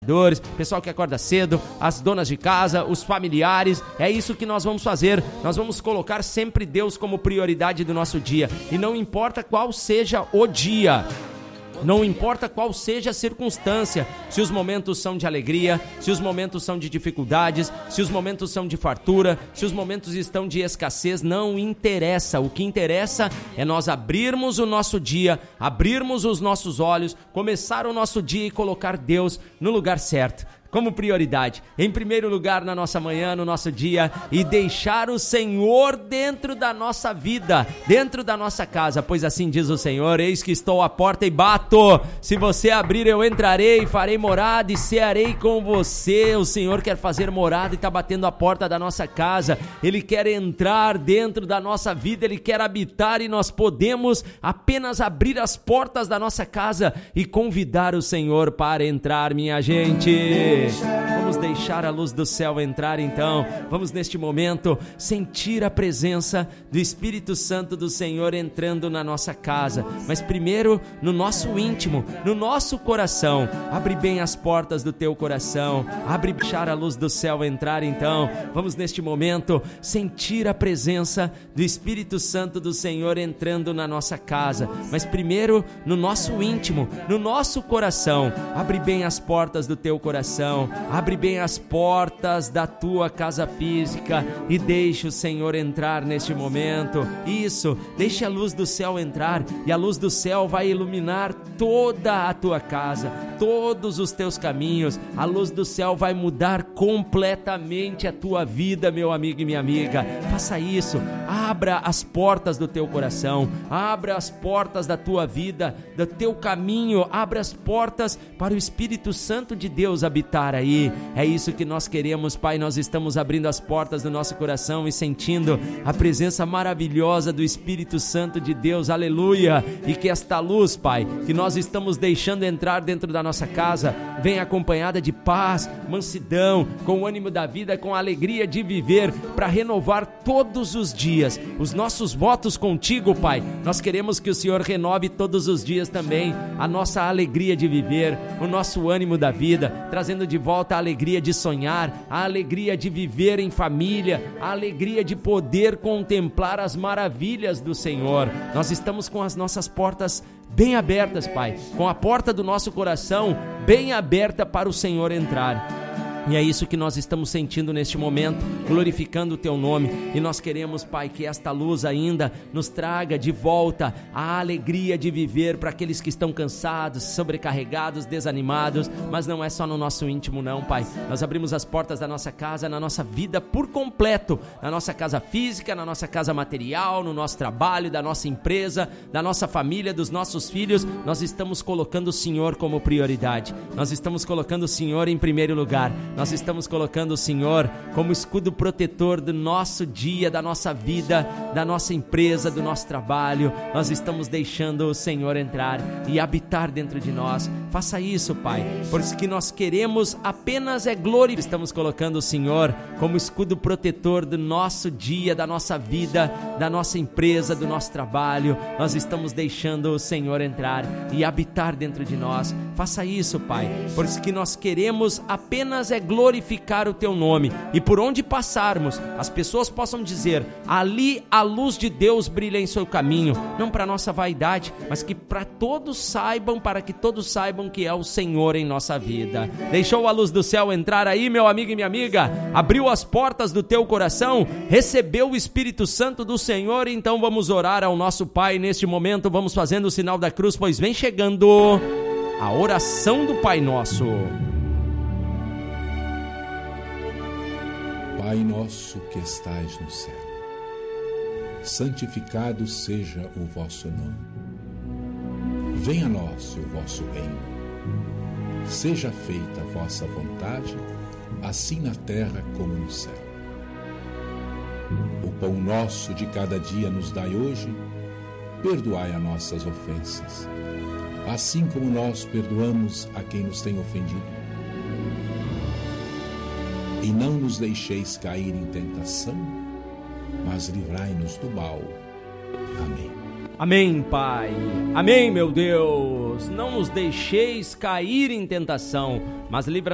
pessoal que acorda cedo, as donas de casa, os familiares, é isso que nós vamos fazer. Nós vamos colocar sempre Deus como prioridade do nosso dia, e não importa qual seja o dia, não importa qual seja a circunstância, se os momentos são de alegria, se os momentos são de dificuldades, se os momentos são de fartura, se os momentos estão de escassez, não interessa. O que interessa é nós abrirmos o nosso dia, abrirmos os nossos olhos, começar o nosso dia e colocar Deus no lugar certo, como prioridade, em primeiro lugar na nossa manhã, no nosso dia, e deixar o Senhor dentro da nossa vida, dentro da nossa casa, pois assim diz o Senhor: eis que estou à porta e bato, se você abrir eu entrarei, farei morada e cearei com você. O Senhor quer fazer morada e está batendo a porta da nossa casa, Ele quer entrar dentro da nossa vida, Ele quer habitar, e nós podemos apenas abrir as portas da nossa casa e convidar o Senhor para entrar, minha gente. Vamos deixar a luz do céu entrar então. Vamos neste momento sentir a presença do Espírito Santo do Senhor entrando na nossa casa, mas primeiro no nosso íntimo, no nosso coração. Abre bem as portas do teu coração, abre, deixar a luz do céu entrar então. Vamos neste momento sentir a presença do Espírito Santo do Senhor entrando na nossa casa, mas primeiro no nosso íntimo, no nosso coração. Abre bem as portas do teu coração, abre bem as portas da tua casa física e deixa o Senhor entrar neste momento. Isso, deixa a luz do céu entrar, e a luz do céu vai iluminar toda a tua casa, todos os teus caminhos. A luz do céu vai mudar completamente a tua vida, meu amigo e minha amiga. Faça isso, abra as portas do teu coração, abra as portas da tua vida, do teu caminho, abra as portas para o Espírito Santo de Deus habitar aí. É isso que nós queremos, Pai. Nós estamos abrindo as portas do nosso coração e sentindo a presença maravilhosa do Espírito Santo de Deus, aleluia. E que esta luz, Pai, que nós estamos deixando entrar dentro da nossa casa, venha acompanhada de paz, mansidão, com o ânimo da vida, com a alegria de viver, para renovar todos os dias os nossos votos contigo, Pai. Nós queremos que o Senhor renove todos os dias também a nossa alegria de viver, o nosso ânimo da vida, trazendo de volta a alegria de sonhar, a alegria de viver em família, a alegria de poder contemplar as maravilhas do Senhor. Nós estamos com as nossas portas bem abertas, Pai, com a porta do nosso coração bem aberta para o Senhor entrar. E é isso que nós estamos sentindo neste momento, glorificando o Teu nome. E nós queremos, Pai, que esta luz ainda nos traga de volta a alegria de viver para aqueles que estão cansados, sobrecarregados, desanimados. Mas não é só no nosso íntimo não, Pai. Nós abrimos as portas da nossa casa, na nossa vida por completo, na nossa casa física, na nossa casa material, no nosso trabalho, da nossa empresa, da nossa família, dos nossos filhos. Nós estamos colocando o Senhor como prioridade. Nós estamos colocando o Senhor em primeiro lugar. Nós estamos colocando o Senhor como escudo protetor do nosso dia, da nossa vida, da nossa empresa, do nosso trabalho. Nós estamos deixando o Senhor entrar e habitar dentro de nós. Faça isso, Pai, porque nós queremos apenas glorificar. Estamos colocando o Senhor como escudo protetor do nosso dia, da nossa vida, da nossa empresa, do nosso trabalho. Nós estamos deixando o Senhor entrar e habitar dentro de nós. Faça isso, Pai, porque nós queremos apenas glorificar o Teu nome, e por onde passarmos as pessoas possam dizer: ali a luz de Deus brilha em seu caminho, não para nossa vaidade, mas que para todos saibam, para que todos saibam que é o Senhor em nossa vida. Deixou a luz do céu entrar aí, meu amigo e minha amiga? Abriu as portas do teu coração? Recebeu o Espírito Santo do Senhor? Então vamos orar ao nosso Pai neste momento. Vamos fazendo o sinal da cruz, pois vem chegando a oração do Pai Nosso. Pai nosso que estais no céu, santificado seja o vosso nome. Venha a nós o vosso reino. Seja feita a vossa vontade, assim na terra como no céu. O pão nosso de cada dia nos dai hoje. Perdoai as nossas ofensas, assim como nós perdoamos a quem nos tem ofendido. E não nos deixeis cair em tentação, mas livrai-nos do mal. Amém. Amém, Pai. Amém, meu Deus. Não nos deixeis cair em tentação, mas livrai-nos